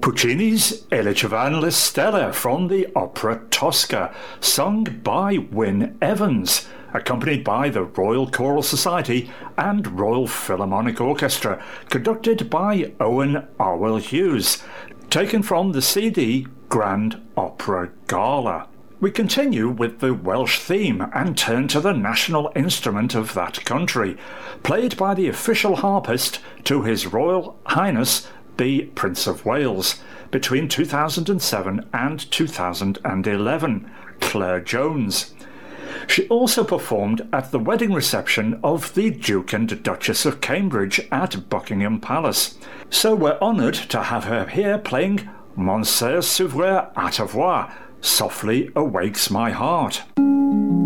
Puccini's Elige van le Stella from the opera Tosca, sung by Wyn Evans, accompanied by the Royal Choral Society and Royal Philharmonic Orchestra, conducted by Owen Arwell Hughes, taken from the CD Grand Opera Gala. We continue with the Welsh theme and turn to the national instrument of that country, played by the official harpist to His Royal Highness the Prince of Wales between 2007 and 2011, Claire Jones. She also performed at the wedding reception of the Duke and Duchess of Cambridge at Buckingham Palace, so we're honoured to have her here playing Mon Sœur s'ouvre à ta voix, Softly Awakes My Heart.